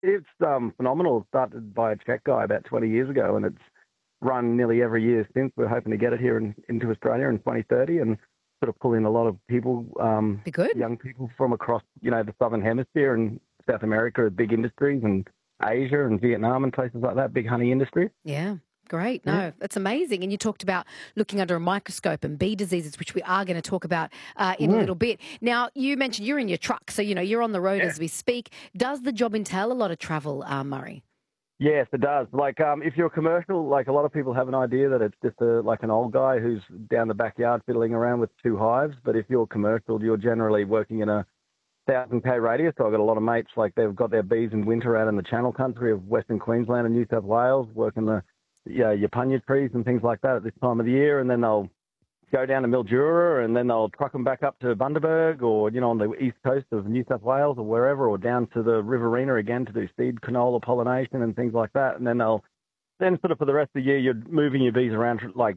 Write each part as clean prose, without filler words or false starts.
It's phenomenal. It started by a Czech guy about 20 years ago, and it's run nearly every year since. We're hoping to get it here into Australia in 2030 and sort of pull in a lot of people, Be good. young people from across, the Southern Hemisphere and South America, big industries, and Asia and Vietnam and places like that, big honey industry. Yeah. Great. No, that's amazing. And you talked about looking under a microscope and bee diseases, which we are going to talk about in a little bit. Now, you mentioned you're in your truck, so, you're on the road as we speak. Does the job entail a lot of travel, Murray? Yes, it does. If you're commercial, a lot of people have an idea that it's just an old guy who's down the backyard fiddling around with two hives. But if you're commercial, you're generally working in a 1,000K radius. So I've got a lot of mates, they've got their bees in winter out in the Channel Country of Western Queensland and New South Wales, working your Yapunya trees and things like that at this time of the year. And then they'll go down to Mildura and then they'll truck them back up to Bundaberg or, on the east coast of New South Wales or wherever, or down to the Riverina again to do seed canola pollination and things like that. And then then sort of for the rest of the year, you're moving your bees around like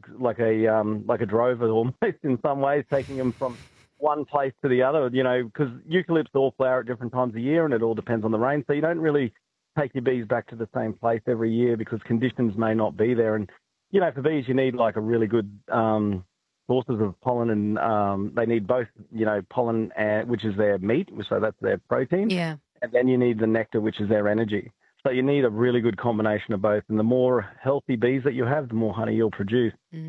a drover almost in some ways, taking them from one place to the other, because eucalypts all flower at different times of year and it all depends on the rain. So you don't really take your bees back to the same place every year because conditions may not be there. And, for bees, you need a really good sources of pollen and they need both, pollen, which is their meat, so that's their protein. Yeah. And then you need the nectar, which is their energy. So you need a really good combination of both. And the more healthy bees that you have, the more honey you'll produce.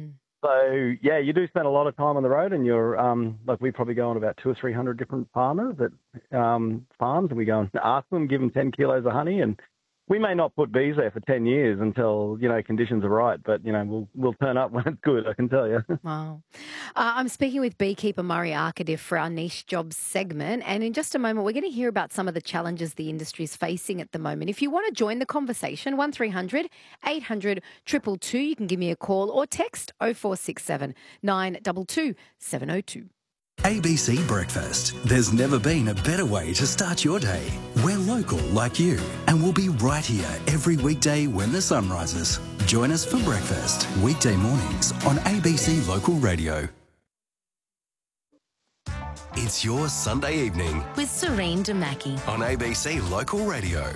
So, yeah, you do spend a lot of time on the road and you're, we probably go on about 200 or 300 different farmers at farms and we go and ask them, give them 10 kilos of honey and we may not put bees there for 10 years until, conditions are right, but, we'll turn up when it's good, I can tell you. Wow. I'm speaking with beekeeper Murray Arcadiff for our Niche Jobs segment. And in just a moment, we're going to hear about some of the challenges the industry is facing at the moment. If you want to join the conversation, 1300 800 222, you can give me a call or text 0467 922 702. ABC Breakfast. There's never been a better way to start your day. We're local like you, and we'll be right here every weekday when the sun rises. Join us for breakfast, weekday mornings on ABC Local Radio. It's your Sunday evening with Serene Damaki on ABC Local Radio.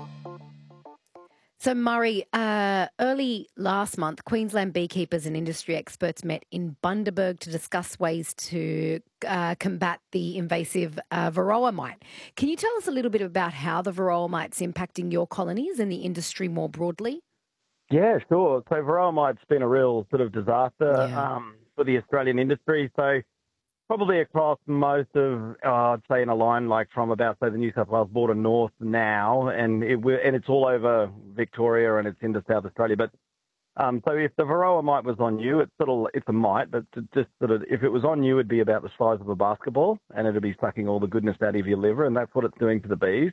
So, Murray, early last month, Queensland beekeepers and industry experts met in Bundaberg to discuss ways to combat the invasive varroa mite. Can you tell us a little bit about how the varroa mite's impacting your colonies and the industry more broadly? Yeah, sure. So varroa mite's been a real sort of disaster for the Australian industry. So probably across most of, I'd say in a line from about, say, the New South Wales border north now, and it's all over Victoria and it's into South Australia. But so if the varroa mite was on you, it's a mite, but if it was on you, it'd be about the size of a basketball, and it'd be sucking all the goodness out of your liver, and that's what it's doing to the bees.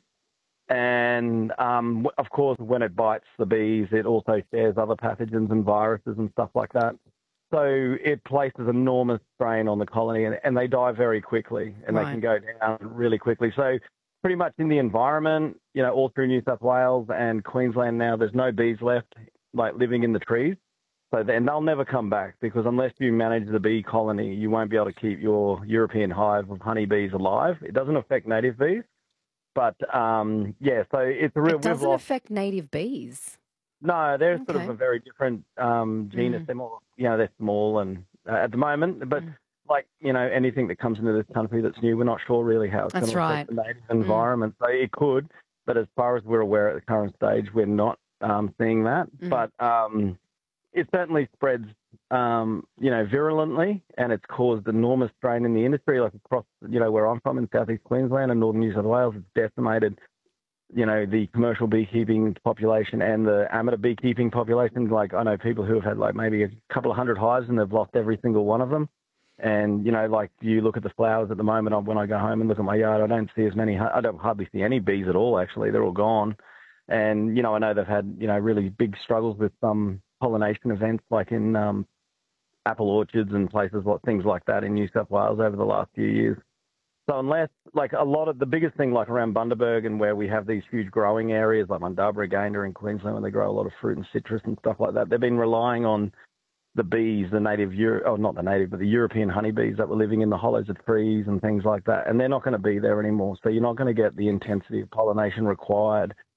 And of course, when it bites the bees, it also shares other pathogens and viruses and stuff like that. So it places enormous strain on the colony and they die very quickly and they can go down really quickly. So pretty much in the environment, all through New South Wales and Queensland now, there's no bees left living in the trees. So then they'll never come back because unless you manage the bee colony, you won't be able to keep your European hive of honeybees alive. It doesn't affect native bees. But, so it's a real... It doesn't affect native bees? No, they're sort of a very different genus. They're more, they're small and at the moment, but anything that comes into this country that's new, we're not sure really how it's going to affect the native environment. So it could, but as far as we're aware at the current stage, we're not seeing that. But it certainly spreads, virulently, and it's caused enormous strain in the industry, across, where I'm from in southeast Queensland and northern New South Wales. It's decimated the commercial beekeeping population and the amateur beekeeping population. I know people who have had maybe a couple of hundred hives and they've lost every single one of them. And, you look at the flowers at the moment, when I go home and look at my yard, I don't hardly see any bees at all, actually. They're all gone. And, I know they've had, really big struggles with some pollination events in apple orchards and places, things like that in New South Wales over the last few years. So unless, a lot of the biggest thing, around Bundaberg and where we have these huge growing areas like Mundubbera, Gayndah in Queensland, where they grow a lot of fruit and citrus and stuff like that, they've been relying on the bees, the European honeybees that were living in the hollows of trees and things like that, and they're not going to be there anymore. So you're not going to get the intensity of pollination required